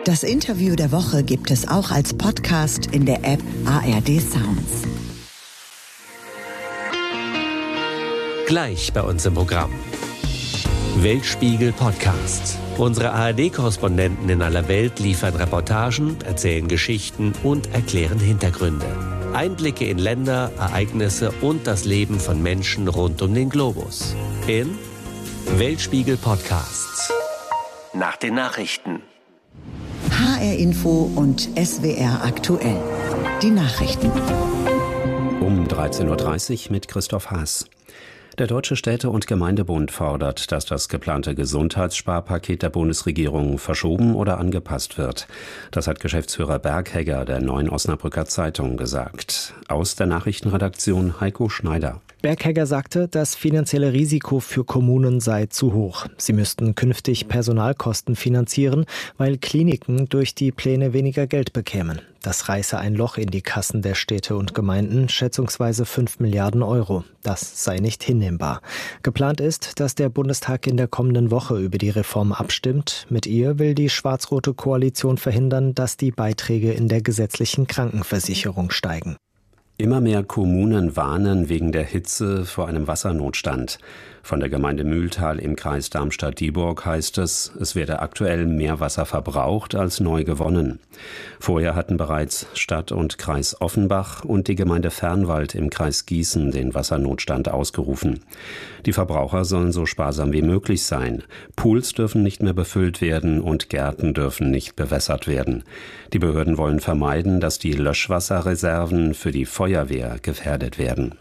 Das Interview der Woche gibt es auch als Podcast in der App ARD Sounds. Gleich bei uns im Programm. Weltspiegel Podcast. Unsere ARD-Korrespondenten in aller Welt liefern Reportagen, erzählen Geschichten und erklären Hintergründe. Einblicke in Länder, Ereignisse und das Leben von Menschen rund um den Globus. In Weltspiegel Podcasts. Nach den Nachrichten. HR Info und SWR aktuell. Die Nachrichten. Um 13.30 Uhr mit Christoph Haas. Der Deutsche Städte- und Gemeindebund fordert, dass das geplante Gesundheitssparpaket der Bundesregierung verschoben oder angepasst wird. Das hat Geschäftsführer Berghegger der Neuen Osnabrücker Zeitung gesagt. Aus der Nachrichtenredaktion Heiko Schneider. Berghegger sagte, das finanzielle Risiko für Kommunen sei zu hoch. Sie müssten künftig Personalkosten finanzieren, weil Kliniken durch die Pläne weniger Geld bekämen. Das reiße ein Loch in die Kassen der Städte und Gemeinden, schätzungsweise 5 Milliarden Euro. Das sei nicht hinnehmbar. Geplant ist, dass der Bundestag in der kommenden Woche über die Reform abstimmt. Mit ihr will die schwarz-rote Koalition verhindern, dass die Beiträge in der gesetzlichen Krankenversicherung steigen. Immer mehr Kommunen warnen wegen der Hitze vor einem Wassernotstand. Von der Gemeinde Mühltal im Kreis Darmstadt-Dieburg heißt es werde aktuell mehr Wasser verbraucht als neu gewonnen. Vorher hatten bereits Stadt und Kreis Offenbach und die Gemeinde Fernwald im Kreis Gießen den Wassernotstand ausgerufen. Die Verbraucher sollen so sparsam wie möglich sein. Pools dürfen nicht mehr befüllt werden und Gärten dürfen nicht bewässert werden. Die Behörden wollen vermeiden, dass die Löschwasserreserven für die Feuerwehr gefährdet werden.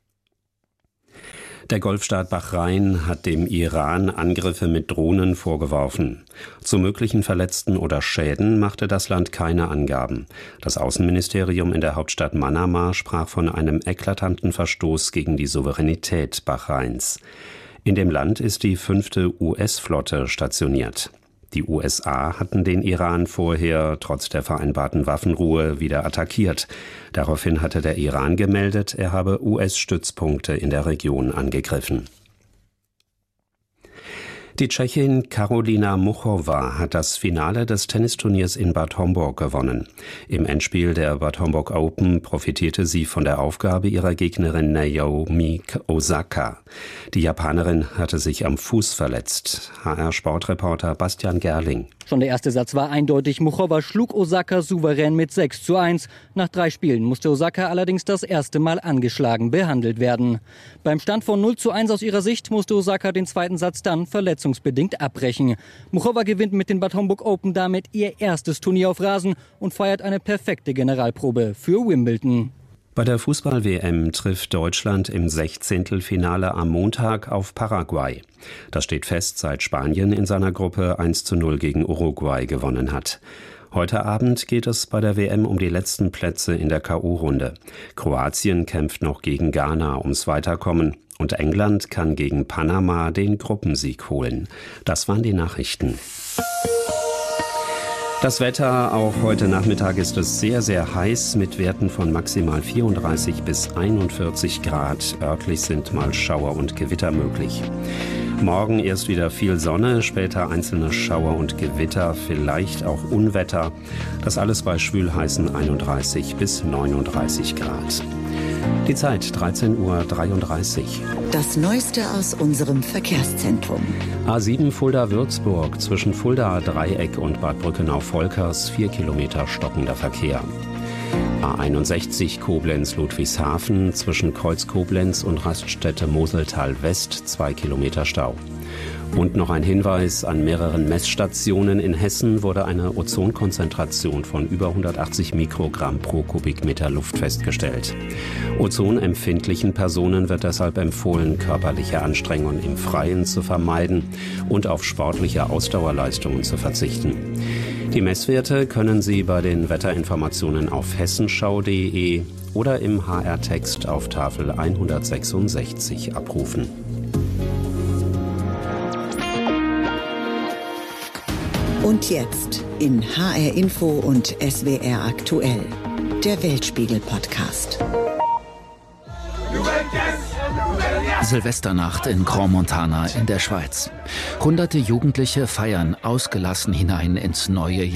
Der Golfstaat Bahrain hat dem Iran Angriffe mit Drohnen vorgeworfen. Zu möglichen Verletzten oder Schäden machte das Land keine Angaben. Das Außenministerium in der Hauptstadt Manama sprach von einem eklatanten Verstoß gegen die Souveränität Bahrains. In dem Land ist die 5. US-Flotte stationiert. Die USA hatten den Iran vorher trotz der vereinbarten Waffenruhe wieder attackiert. Daraufhin hatte der Iran gemeldet, er habe US-Stützpunkte in der Region angegriffen. Die Tschechin Karolina Muchova hat das Finale des Tennisturniers in Bad Homburg gewonnen. Im Endspiel der Bad Homburg Open profitierte sie von der Aufgabe ihrer Gegnerin Naomi Osaka. Die Japanerin hatte sich am Fuß verletzt. HR-Sportreporter Bastian Gerling. Schon der erste Satz war eindeutig. Muchova schlug Osaka souverän mit 6:1. Nach 3 Spielen musste Osaka allerdings das erste Mal angeschlagen behandelt werden. Beim Stand von 0:1 aus ihrer Sicht musste Osaka den zweiten Satz dann verletzungsbedingt abbrechen. Muchova gewinnt mit den Bad Homburg Open damit ihr erstes Turnier auf Rasen und feiert eine perfekte Generalprobe für Wimbledon. Bei der Fußball-WM trifft Deutschland im 16. am Montag auf Paraguay. Das steht fest, seit Spanien in seiner Gruppe 1:0 gegen Uruguay gewonnen hat. Heute Abend geht es bei der WM um die letzten Plätze in der K.O.-Runde. Kroatien kämpft noch gegen Ghana ums Weiterkommen und England kann gegen Panama den Gruppensieg holen. Das waren die Nachrichten. Das Wetter, auch heute Nachmittag ist es sehr, sehr heiß mit Werten von maximal 34 bis 41 Grad. Örtlich sind mal Schauer und Gewitter möglich. Morgen erst wieder viel Sonne, später einzelne Schauer und Gewitter, vielleicht auch Unwetter. Das alles bei schwülheißen 31 bis 39 Grad. Die Zeit 13:33 Uhr. Das Neueste aus unserem Verkehrszentrum. A7 Fulda-Würzburg zwischen Fulda-Dreieck und Bad Brückenau-Volkers 4 Kilometer stockender Verkehr. A61 Koblenz-Ludwigshafen zwischen Kreuz Koblenz und Raststätte Moseltal West 2 Kilometer Stau. Und noch ein Hinweis: An mehreren Messstationen in Hessen wurde eine Ozonkonzentration von über 180 Mikrogramm pro Kubikmeter Luft festgestellt. Ozonempfindlichen Personen wird deshalb empfohlen, körperliche Anstrengungen im Freien zu vermeiden und auf sportliche Ausdauerleistungen zu verzichten. Die Messwerte können Sie bei den Wetterinformationen auf hessenschau.de oder im HR-Text auf Tafel 166 abrufen. Und jetzt in HR Info und SWR aktuell, der Weltspiegel-Podcast. Silvesternacht in Grand Montana in der Schweiz. Hunderte Jugendliche feiern ausgelassen hinein ins neue Jahr.